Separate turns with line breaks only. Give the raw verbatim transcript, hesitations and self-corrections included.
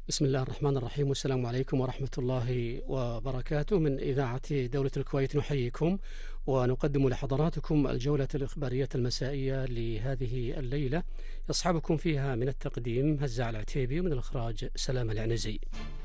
بسم الله الرحمن الرحيم، والسلام عليكم ورحمة الله وبركاته. من إذاعة دولة الكويت نحييكم ونقدم لحضراتكم الجولة الإخبارية المسائية لهذه الليلة، يصحبكم فيها من التقديم هزاع العتيبي ومن الإخراج سلام العنزي.